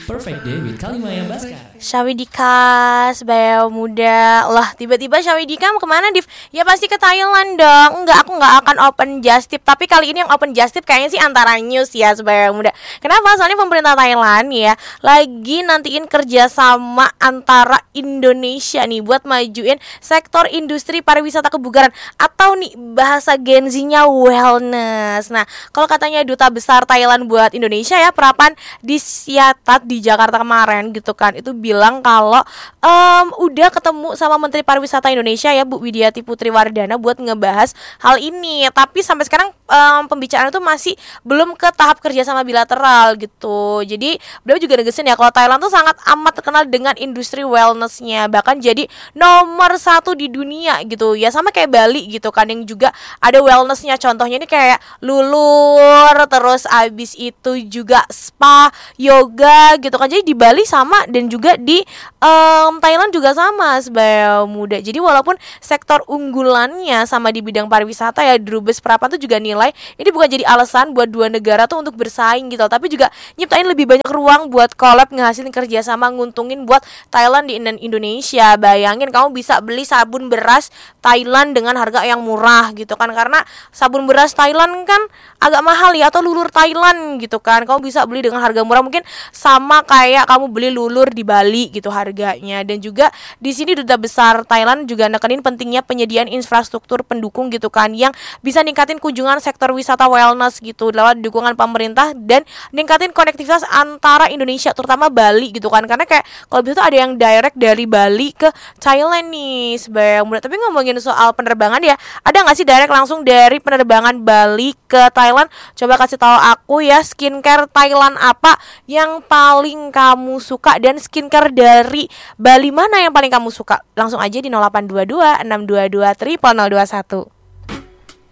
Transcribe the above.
Perfect Day with Kalimaya Baskar. Syawidika, sebaya muda. Lah, tiba-tiba Syawidika mau kemana, Div? Ya pasti ke Thailand dong. Enggak, aku nggak akan open just tip. Tapi kali ini yang open just tip kayaknya sih antara news ya, sebaya muda. Kenapa? Soalnya pemerintah Thailand ya lagi nantiin kerjasama antara Indonesia nih buat majuin sektor industri pariwisata kebugaran, atau nih bahasa Gen Z-nya wellness. Nah, kalau katanya Duta Besar Thailand buat Indonesia ya, Prapan Disyatat di Jakarta kemarin gitu kan, itu bilang kalau udah ketemu sama Menteri Pariwisata Indonesia ya, Bu Widiati Putri Wardana buat ngebahas hal ini. Tapi sampai sekarang pembicaraan itu masih belum ke tahap kerjasama bilateral gitu. Jadi beliau juga negesin ya kalau Thailand tuh sangat amat terkenal dengan industri wellness-nya, bahkan jadi nomor 1 di dunia gitu ya, sama kayak Bali gitu kan yang juga ada wellness-nya. Contohnya ini kayak lulur, terus abis itu juga spa, yoga gitu kan. Jadi di Bali sama, dan juga di Thailand juga sama, sebaya muda. Jadi walaupun sektor unggulannya sama di bidang pariwisata ya, Drubes Prapan tuh juga nilai ini bukan jadi alasan buat dua negara tuh untuk bersaing gitu, tapi juga nyiptain lebih banyak ruang buat collab, ngehasilin kerjasama, nguntungin buat Thailand di Indonesia. Bayangin kamu bisa beli sabun beras Thailand dengan harga yang murah gitu kan, karena sabun beras Thailand kan agak mahal ya, atau lulur Thailand gitu kan, kamu bisa beli dengan harga murah, mungkin sama kayak kamu beli lulur di Bali gitu harganya. Dan juga di sini Duta Besar Thailand juga nekenin pentingnya penyediaan infrastruktur pendukung gitu kan, yang bisa ningkatin kunjungan sektor wisata wellness gitu lewat dukungan pemerintah, dan ningkatin konektivitas antara Indonesia terutama Bali gitu kan, karena kayak kalau bisa tuh ada yang direct dari Bali ke Thailand nih, sebaya muda. Tapi ngomongin soal penerbangan ya, ada nggak sih direct langsung dari penerbangan Bali ke Thailand? Coba kasih tahu aku ya, skincare Thailand apa yang paling kamu suka, dan skincare dari Bali mana yang paling kamu suka? Langsung aja di 0822 622 0021.